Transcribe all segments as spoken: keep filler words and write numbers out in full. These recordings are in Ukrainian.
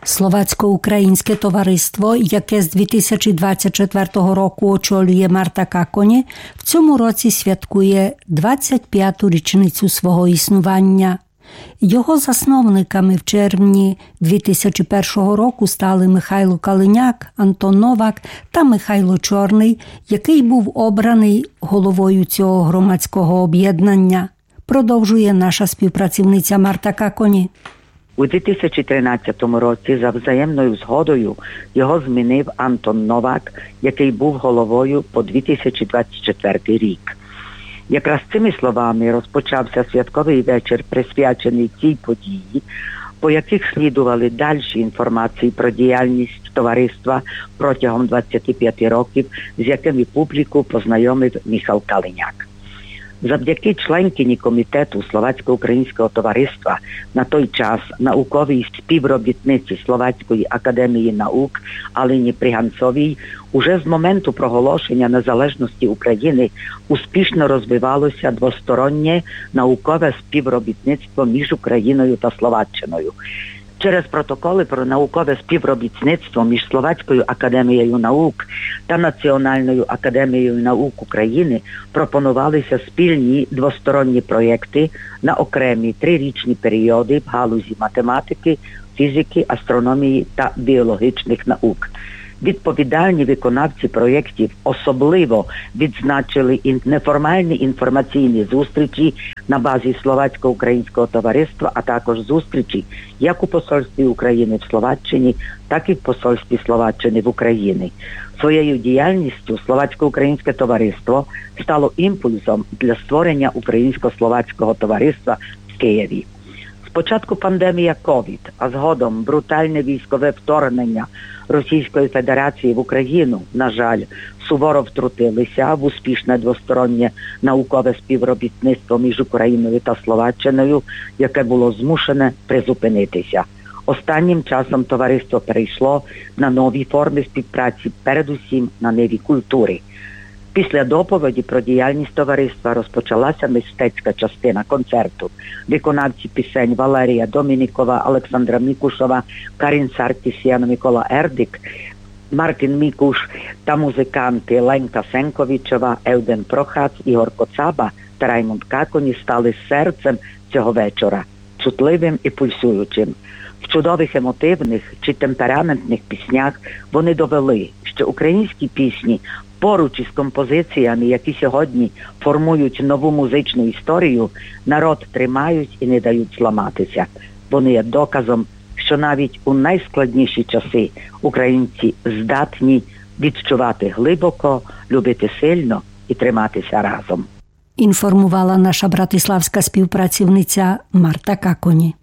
Словацько-українське товариство, яке з дві тисячі двадцять четвертого року очолює Марта Каконі, в цьому році святкує двадцять п'яту річницю свого існування. Його засновниками в червні дві тисячі першого року стали Михайло Калиняк, Антон Новак та Михайло Чорний, який був обраний головою цього громадського об'єднання. Продовжує наша співпрацівниця Марта Каконі. У дві тисячі тринадцятому році за взаємною згодою його змінив Антон Новак, який був головою по дві тисячі двадцять четвертий рік. Якраз цими словами розпочався святковий вечір, присвячений цій події, по яких слідували дальші інформації про діяльність товариства протягом двадцяти п'яти років, з якими публіку познайомив Михайло Калиняк. Завдяки членкині комітету Словацько-українського товариства на той час науковій співробітниці Словацької академії наук Аліні Приганцовій уже з моменту проголошення незалежності України успішно розвивалося двостороннє наукове співробітництво між Україною та Словаччиною. Через протоколи про наукове співробітництво між Словацькою академією наук та Національною академією наук України пропонувалися спільні двосторонні проєкти на окремі трирічні періоди в галузі математики, фізики, астрономії та біологічних наук. Відповідальні виконавці проєктів особливо відзначили неформальні інформаційні зустрічі на базі Словацько-українського товариства, а також зустрічі як у посольстві України в Словаччині, так і в посольстві Словаччини в Україні. Своєю діяльністю Словацько-українське товариство стало імпульсом для створення Українсько-словацького товариства в Києві. Спочатку пандемія ковід, а згодом брутальне військове вторгнення Російської Федерації в Україну, на жаль, суворо втрутилися в успішне двостороннє наукове співробітництво між Україною та Словаччиною, яке було змушене призупинитися. Останнім часом товариство перейшло на нові форми співпраці, передусім на ниві культури. Після доповіді про діяльність товариства розпочалася мистецька частина концерту. Виконавці пісень Валерія Домінікова, Олександра Мікушова, Карін Сартісян, Микола Ердик, Мартин Мікуш та музиканти Ленка Сенковичова, Евден Прохац, Ігор Коцаба та Раймонд Каконі стали серцем цього вечора, чутливим і пульсуючим. В чудових емотивних чи темпераментних піснях вони довели, що українські пісні поруч із композиціями, які сьогодні формують нову музичну історію, народ тримають і не дають зламатися. Вони є доказом, що навіть у найскладніші часи українці здатні відчувати глибоко, любити сильно і триматися разом. Інформувала наша братиславська співпрацівниця Марта Каконі.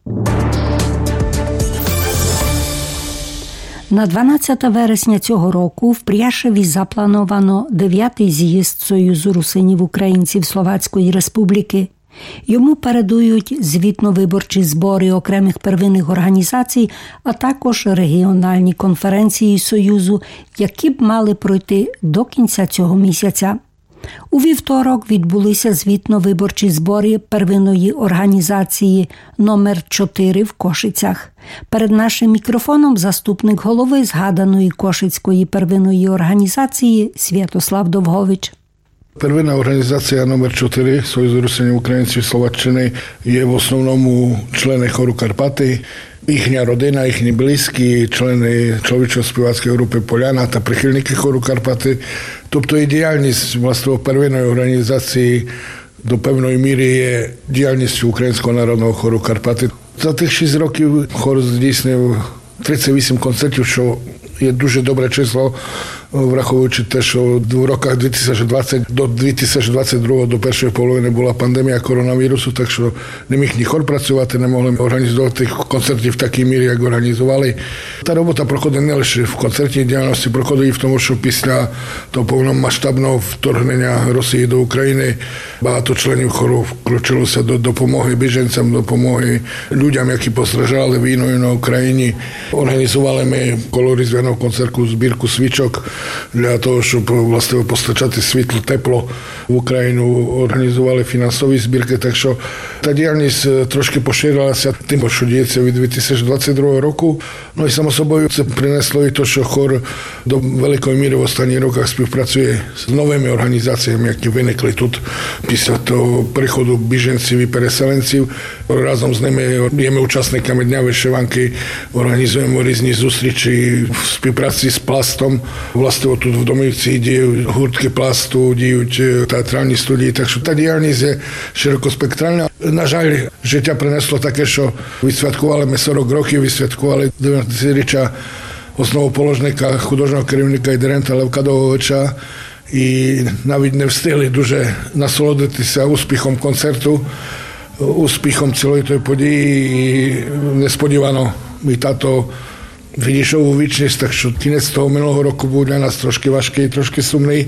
На дванадцяте вересня цього року в Пряшеві заплановано дев'ятий з'їзд Союзу русинів-українців Словацької Республіки. Йому передують звітно-виборчі збори окремих первинних організацій, а також регіональні конференції Союзу, які б мали пройти до кінця цього місяця. У вівторок відбулися звітно-виборчі збори первинної організації номер чотири в Кошицях. Перед нашим мікрофоном заступник голови згаданої Кошицької первинної організації Святослав Довгович. Первинна організація номер чотири Союзу русинів українців Словаччини є в основному члени хору Карпати, їхня родина, їхні близькі, члени чоловічо-співацької групи Поляна та прихильники хору Карпати. Тобто і діяльність власне первинної організації до певної міри є діяльністю Українського народного хору Карпати. За тих шість років хор здійснив тридцять вісім концертів, що є дуже добре число, враховуючи те, що в роках дві тисячі двадцятого до дві тисячі двадцять другого, до першої половини була пандемія коронавірусу, так що не міг ні хор працювати, не могли організувати концертів в такій мірі, як організували. Та робота проходить не лише в концертній діяльності, проходить і в тому, що після того повномасштабного вторгнення Росії до України багато членів хору включилося до допомоги біженцям, допомоги людям, які постраждали війною на Україні. Організували ми коло різдвяного концерту збірку свічок для того, щоб власне постачати світло, тепло в Україну, організували фінансові збірки. Так що та діяльність трошки поширилася тим, що діється від дві тисячі двадцять другого року. Ну і само собою це принесло і те, що хор до великої міри в останніх роках співпрацює з новими організаціями, які виникли тут після того приходу біженців і переселенців. Разом з ними є ми учасниками Дня вишиванки, організуємо різні зустрічі в співпраці з пластом. Власне, тут в Домівці діють гуртки пласту, діють театральні студії, так що та діяльність є широкоспектральна. На жаль, життя принесло таке, що відсвяткували ми сорок років, відсвяткували дев'ятдесятиріччя основоположника, художнього керівника і диригента Левка Довговича, і навіть не встигли дуже насолодитися успіхом концерту, успіхом цілої тої події, і несподівано мій тато відійшов у вічність, так що кінець того минулого року був для нас трошки важкий, трошки сумний,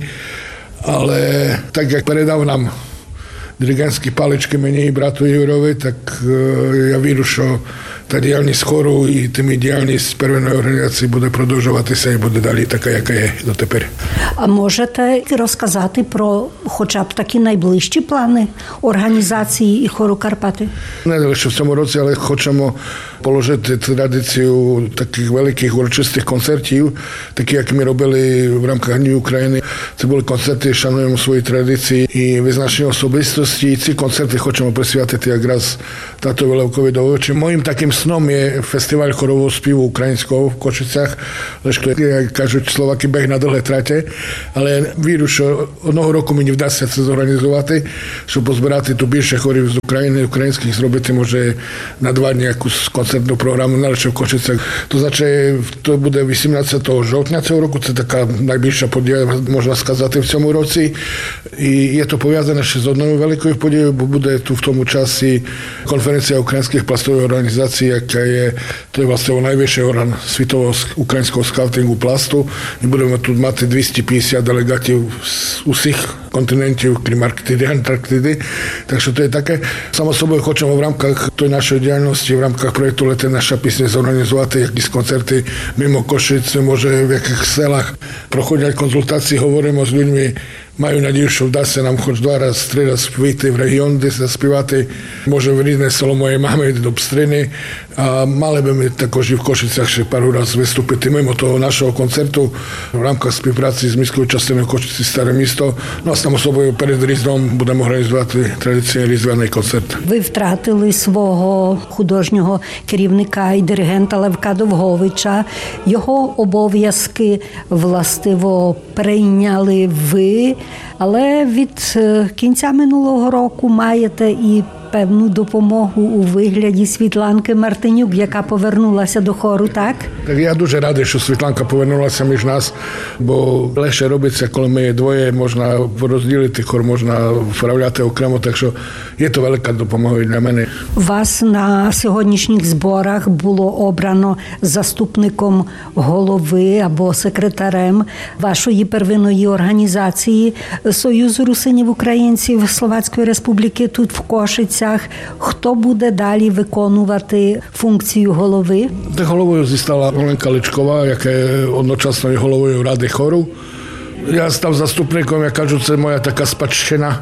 але так як передав нам диригентські палички мені і брату Юрові, так я вірю, що та діяльність хору і тими діяльність первинної організації буде продовжуватися і буде далі така, яка є дотепер. А можете розказати про хоча б такі найближчі плани організації і хору Карпати? Не лише в цьому році, але хочемо положити традицію таких великих урочистих концертів, такі, як ми робили в рамках Днів України. Це були концерти, шануємо свої традиції і визначені особистості. І ці концерти хочемо присвятити якраз татові Левкові Довговичу. Моїм таким сном є фестиваль хорового співу українського в Кошицях. Лише, як кажуть, словаки, бег на довге траті. Але вірю, що одного року мені вдасться це зорганізувати, щоб позбирати тут більше хорів з України, українських, зробити, може, на два дні якусь концертну програму, не лише в Кошицях. То значить, то буде вісімнадцятого жовтня цього року. Це така найбільша подія, можна сказати, в цьому році. І є то пов'язане ще з одною великою подією, бо буде тут в тому часі конференція українських пластових організацій, яка є, то є власне найвищий орган світового українського скаутингу пласту. І будемо тут мати двісті п'ятдесят делегатів з усіх континентів, крім Арктиди, Антарктиди. Так що то є таке. Само собою хочемо в рамках тої нашої діяльності, в рамках проєкту «Лете наша пісня» зорганізувати якісь концерти мимо Кошиць, може в яких селах проходять консультації, говоримо з людьми. Маю надію, що вдасться нам хоч два раз, три раз вийти в регіон, десь заспівати, може в рідне село моєї мами, до Пстрини. А мали би ми також і в Кошицях ще пару разів виступити мимо того нашого концерту в рамках співпраці з міською частиною Кошиці Старе місто. Ну, а само собою перед Різдвом будемо організувати традиційний різдвяний концерт. Ви втратили свого художнього керівника і диригента Левка Довговича. Його обов'язки, властиво, прийняли ви, але від кінця минулого року маєте і певну допомогу у вигляді Світланки Мартинюк, яка повернулася до хору, так? Так я дуже радий, що Світланка повернулася між нас, бо легше робиться, коли ми двоє, можна розділити хор, можна вправляти окремо, так що є то велика допомога для мене. Вас на сьогоднішніх зборах було обрано заступником голови або секретарем вашої первинної організації Союзу русинів українців Словацької Республіки тут в Кошицях. Хто буде далі виконувати функцію голови? Та головою зістала Оленка Личкова, яка є одночасно і головою ради хору. Я став заступником, я кажу, це моя така спадщина.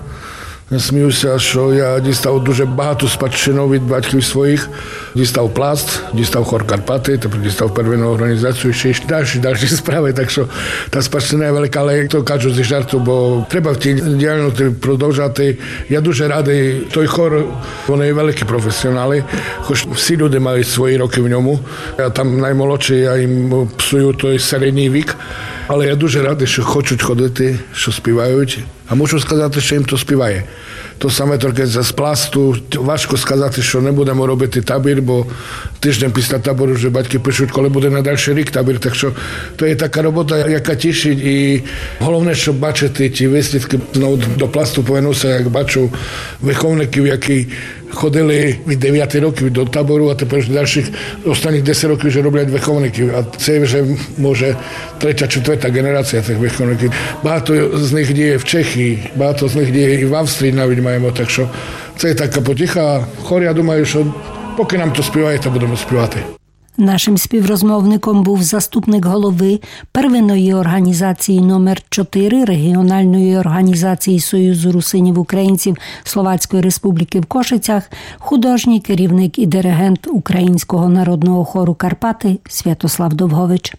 Я сміюся, що я дістав дуже багато спадщину від батьків своїх. Дістав пласт, дістав хор Карпати, тепер дістав первинну організацію, ще й далі, далі справи. Так що та спадщина є велика, але як то кажуть зі жарту, бо треба в тій діяльності продовжувати. Я дуже радий, той хор, вони є великі професіонали, хоч всі люди мають свої роки в ньому. Я там наймолодший, я їм псую той середній вік. Але я дуже радий, що хочуть ходити, що співають. А мушу сказати, що їм то співає. То саме тільки з пласту. Важко сказати, що не будемо робити табір, бо тиждень після табору вже батьки пишуть, коли буде на дальший рік табір. Так що то є така робота, яка тішить. І головне, щоб бачити ті вислідки. Знову до пласту повернувся, як бачу виховників, які ходили від дев'яти років до табору, а тепер дальших останніх десять років вже роблять виховників. А це вже, може, третя, четверта генерація тих виховників. Багато з них діє в Чехії, багато з них діє і в Австрії навіть маємо. Так що це така потіха. Хор, я думаю, що поки нам то співає, то будемо співати. Нашим співрозмовником був заступник голови первинної організації номер чотири регіональної організації Союзу русинів-українців Словацької Республіки в Кошицях, художній керівник і диригент Українського народного хору Карпати Святослав Довгович.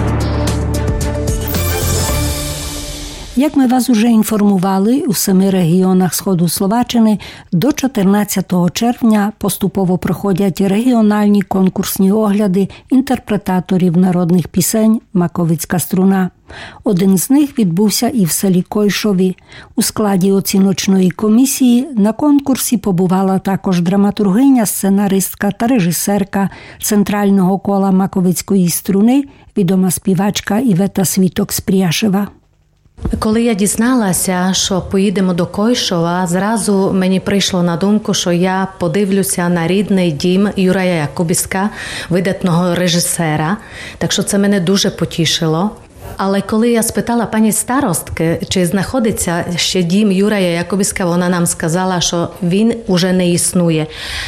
Як ми вас уже інформували, у семи регіонах Сходу Словаччини до чотирнадцятого червня поступово проходять регіональні конкурсні огляди інтерпретаторів народних пісень «Маковицька струна». Один з них відбувся і в селі Койшові. У складі оціночної комісії на конкурсі побувала також драматургиня, сценаристка та режисерка центрального кола «Маковицької струни», відома співачка Івета Світок з Пряшева. Коли я дізналася, що поїдемо до Койшова, зразу мені прийшло на думку, що я подивлюся на рідний дім Юрія Якубіска, видатного режисера. Так що це мене дуже потішило. Але коли я спитала пані старостки, чи знаходиться ще дім Юрія Якубіска, вона нам сказала, що він уже не існує.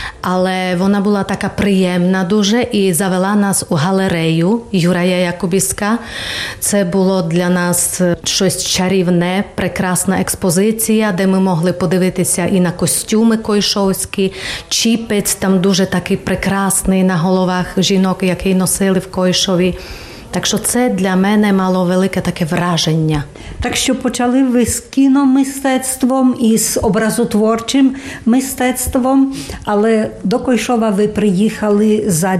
Але вона була така приємна дуже і завела нас у галерею Юрія Якубіска. Це було для нас щось чарівне, прекрасна експозиція, де ми могли подивитися і на костюми койшовські, чіпець там дуже такий прекрасний на головах жінок, який носили в Койшові. Так що це для мене мало велике таке враження. Так що почали ви з кіномистецтвом і з образотворчим мистецтвом, але до Койшова ви приїхали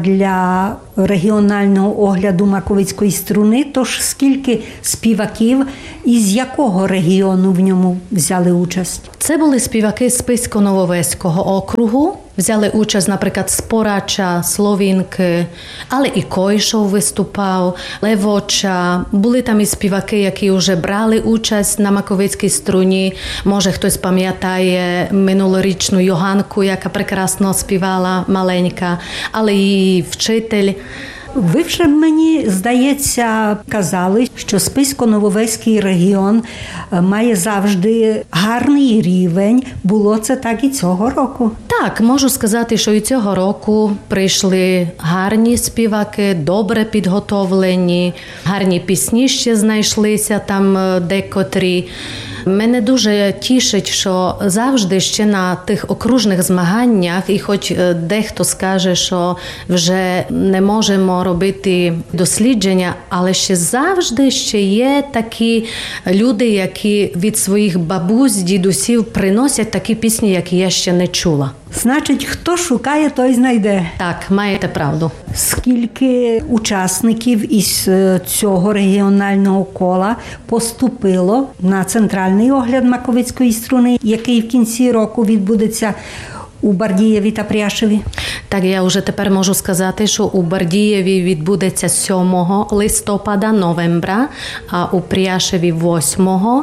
задля регіонального огляду Маковицької струни. Тож скільки співаків і з якого регіону в ньому взяли участь? Це були співаки з Spišsko-Novoveského округу. Взяли участь, наприклад, з Порача, Словінки, але і Койшов виступав, Левоча. Були там і співаки, які вже брали участь на Маковицькій струні. Може, хтось пам'ятає минулорічну Йоганку, яка прекрасно співала, маленька, але і вчитель. Ви вже, мені здається, казали, що Spišsko-Novoveský регіон має завжди гарний рівень. Було це так і цього року? Так, можу сказати, що і цього року прийшли гарні співаки, добре підготовлені, гарні пісні ще знайшлися там декотрі. Мене дуже тішить, що завжди ще на тих окружних змаганнях, і хоч дехто скаже, що вже не можемо робити дослідження, але ще завжди ще є такі люди, які від своїх бабусь, дідусів приносять такі пісні, які я ще не чула. Значить, хто шукає, той знайде. Так, маєте правду. Скільки учасників із цього регіонального кола поступило на центральний огляд Маковицької струни, який в кінці року відбудеться у Бардієві та Пряшеві? Так, я вже тепер можу сказати, що у Бардієві відбудеться сьомого листопада, новембра, а у Пряшеві восьмого.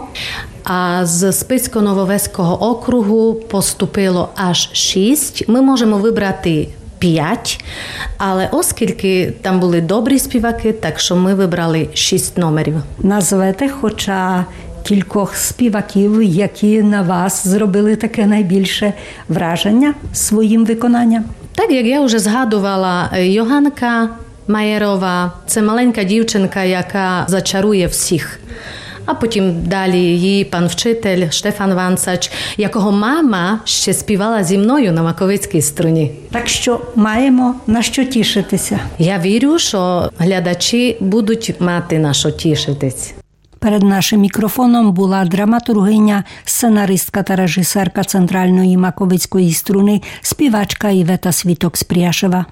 А з Spišsko-Novoveského округу поступило аж шість. Ми можемо вибрати п'ять, але оскільки там були добрі співаки, так що ми вибрали шість номерів. Назвете хоча кількох співаків, які на вас зробили таке найбільше враження своїм виконанням? Так, як я вже згадувала, Йоганка Маєрова – це маленька дівчинка, яка зачарує всіх. А потім далі її пан вчитель Штефан Ванцач, якого мама ще співала зі мною на Маковицькій струні. Так що маємо на що тішитися. Я вірю, що глядачі будуть мати на що тішитись. Перед нашим мікрофоном була драматургиня, сценаристка та режисерка центральної Маковицької струни, співачка Івета Світок з Пряшева.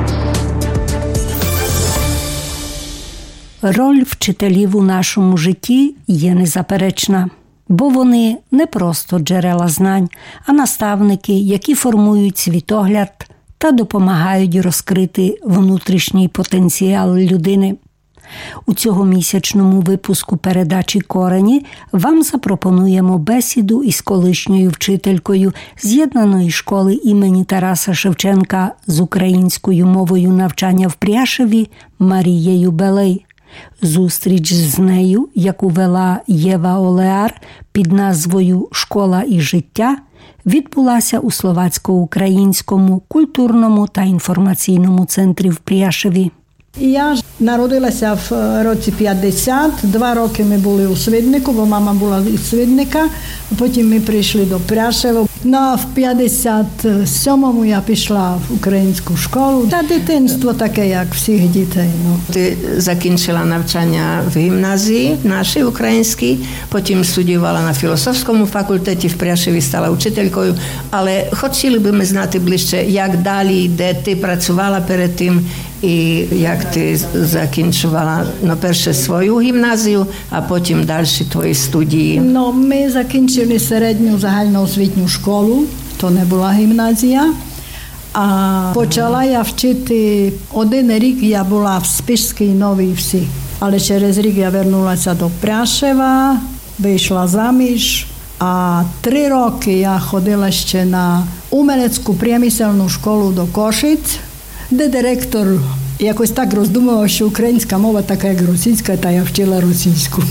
Роль вчителів у нашому житті є незаперечна, бо вони не просто джерела знань, а наставники, які формують світогляд та допомагають розкрити внутрішній потенціал людини. У цьогомісячному випуску передачі «Корені» вам запропонуємо бесіду із колишньою вчителькою з'єднаної школи імені Тараса Шевченка з українською мовою навчання в Пряшеві Марією Белей. Зустріч з нею, яку вела Єва Олеар під назвою «Школа і життя», відбулася у Словацько-Українському культурному та інформаційному центрі в Пряшеві. Я народилася в році п'ятдесят, два роки ми були у Свиднику, бо мама була із Свидника, потім ми прийшли до Пряшева. Ну, а в п'ятдесят сьомому я пішла в українську школу. Та дитинство таке, як всіх дітей. Ну. Ти закінчила навчання в гімназії нашій українській, потім студіювала на філософському факультеті в Пряшеві, стала учителькою, але хотіли б ми знати ближче, як далі, де ти працювала перед тим, і як ти закінчувала, ну, перше свою гімназію, а потім далі твої студії. Ну, ми закінчили середню загальноосвітню школу, то не була гімназія. А почала я вчити, один рік я була в Spišskej Novій Vsi. Але через рік я вернулася до Пряшева, вийшла заміж. A tri roky ja chodila ešte na umeleckú priemyselnú školu do Košic, де директор якось так роздумував, що українська мова така, як російська, та я вчила російську.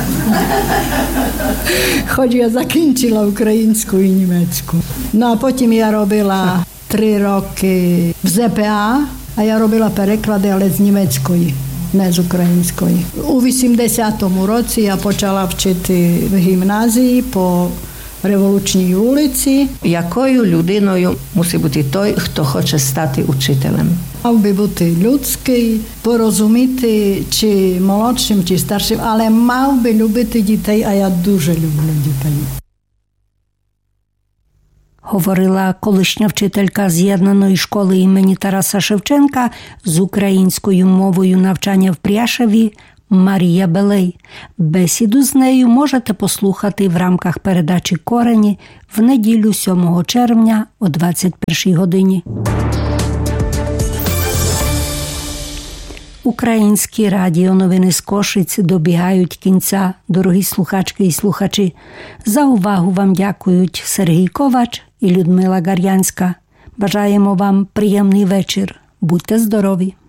Хоч я закінчила українську і німецьку. Ну, а потім я робила три роки в зет пе а, а я робила переклади, але з німецької, не з української. У вісімдесятому році я почала вчити в гімназії по Революційній вулиці. Якою людиною мусить бути той, хто хоче стати учителем? Мав би бути людський, порозуміти чи молодшим, чи старшим, але мав би любити дітей, а я дуже люблю дітей. Говорила колишня вчителька з'єднаної школи імені Тараса Шевченка з українською мовою навчання в Пряшеві Марія Белей. Бесіду з нею можете послухати в рамках передачі «Корені» в неділю сьомого червня о двадцять першій годині. Українські радіоновини з Кошиць добігають кінця. Дорогі слухачки і слухачі, за увагу вам дякують Сергій Ковач і Людмила Гар'янська. Бажаємо вам приємний вечір. Будьте здорові!